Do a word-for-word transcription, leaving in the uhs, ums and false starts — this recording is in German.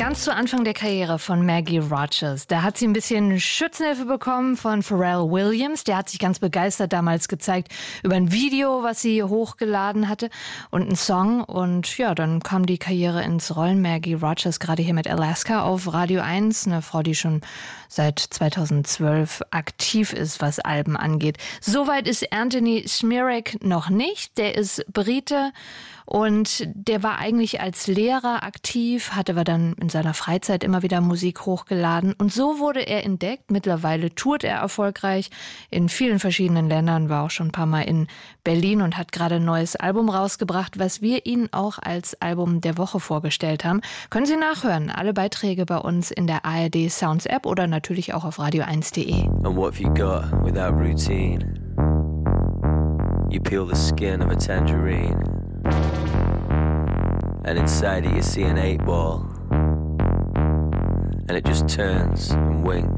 Ganz zu Anfang der Karriere von Maggie Rogers, da hat sie ein bisschen Schützenhilfe bekommen von Pharrell Williams. Der hat sich ganz begeistert damals gezeigt über ein Video, was sie hochgeladen hatte und einen Song. Und ja, dann kam die Karriere ins Rollen. Maggie Rogers, gerade hier mit Alaska auf Radio eins, eine Frau, die schon seit zweitausendzwölf aktiv ist, was Alben angeht. Soweit ist Anthony Smirak noch nicht. Der ist Brite und der war eigentlich als Lehrer aktiv, hatte aber dann in seiner Freizeit immer wieder Musik hochgeladen. Und so wurde er entdeckt. Mittlerweile tourt er erfolgreich in vielen verschiedenen Ländern, war auch schon ein paar Mal in Berlin und hat gerade ein neues Album rausgebracht, was wir Ihnen auch als Album der Woche vorgestellt haben. Können Sie nachhören. Alle Beiträge bei uns in der A R D Sounds App oder natürlich auch auf radio eins punkt de. And what have you got without routine? You peel the skin of a tangerine, and inside it you see an eight ball, and it just turns and winks